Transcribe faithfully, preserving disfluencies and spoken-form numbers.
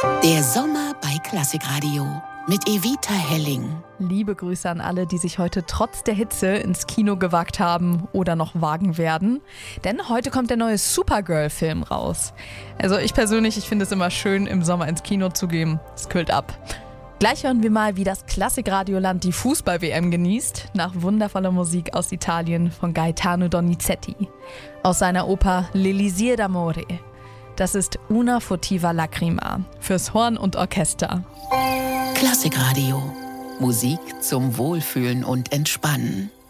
Der Sommer bei Klassikradio mit Evita Helling. Liebe Grüße an alle, die sich heute trotz der Hitze ins Kino gewagt haben oder noch wagen werden. Denn heute kommt der neue Supergirl-Film raus. Also ich persönlich, ich finde es immer schön, im Sommer ins Kino zu gehen. Es kühlt ab. Gleich hören wir mal, wie das Klassikradioland die Fußball-W M genießt, nach wundervoller Musik aus Italien von Gaetano Donizetti. Aus seiner Oper L'Elisir d'Amore. Das ist Una furtiva lacrima fürs Horn und Orchester. Klassikradio. Musik zum Wohlfühlen und Entspannen.